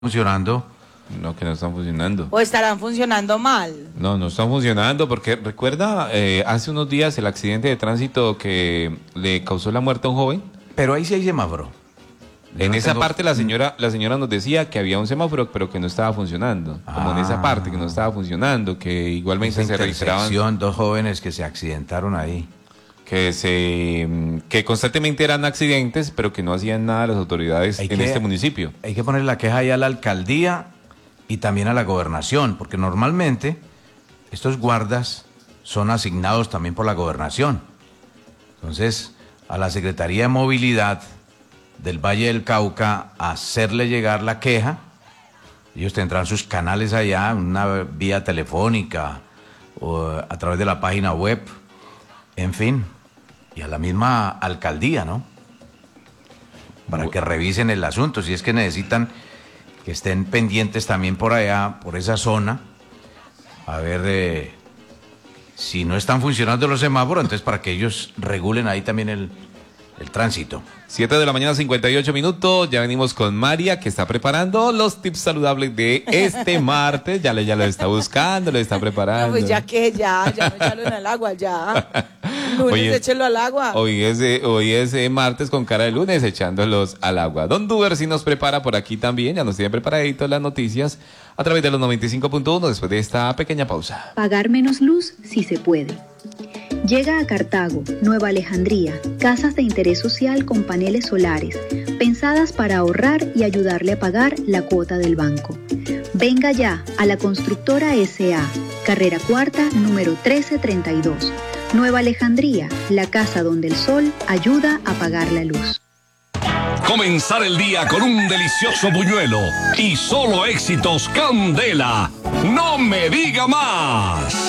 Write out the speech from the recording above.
funcionando. No, que no están funcionando. ¿O estarán funcionando mal? No, no están funcionando porque recuerda hace unos días el accidente de tránsito que le causó la muerte a un joven. Pero ahí sí hay semáforo. En esa parte la señora nos decía que había un semáforo, pero que no estaba funcionando. Como en esa parte que no estaba funcionando, que igualmente se registraban. Dos jóvenes que se accidentaron ahí. Que constantemente eran accidentes, pero que no hacían nada las autoridades este municipio. Hay que poner la queja ahí a la alcaldía y también a la gobernación, porque normalmente estos guardas son asignados también por la gobernación. Entonces, a la Secretaría de Movilidad del Valle del Cauca, hacerle llegar la queja. Ellos tendrán sus canales allá, una vía telefónica o a través de la página web, en fin, y a la misma alcaldía, ¿no? Para que revisen el asunto, si es que necesitan que estén pendientes también por allá, por esa zona, a ver si no están funcionando los semáforos, entonces para que ellos regulen ahí también el tránsito. 7 de la mañana, 58 minutos. Ya venimos con María, que está preparando los tips saludables de este martes. Ya lo está buscando, lo está preparando. No, pues ya no echarlo en el agua, ya. Lunes échelo al agua. Hoy es martes con cara de lunes, echándolos al agua. Don Duber sí nos prepara por aquí también, ya nos tiene preparaditos las noticias a través de los 95.1 después de esta pequeña pausa. Pagar menos luz si se puede. Llega a Cartago, Nueva Alejandría, casas de interés social con paneles solares, pensadas para ahorrar y ayudarle a pagar la cuota del banco. Venga ya a la Constructora S.A., carrera cuarta, número 1332. Nueva Alejandría, la casa donde el sol ayuda a pagar la luz. Comenzar el día con un delicioso buñuelo y solo éxitos Candela. ¡No me diga más!